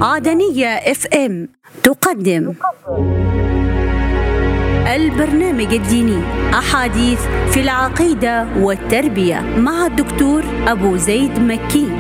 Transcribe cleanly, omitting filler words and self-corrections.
عدنية اف ام تقدم البرنامج الديني أحاديث في العقيدة والتربية مع الدكتور أبو زيد مكي.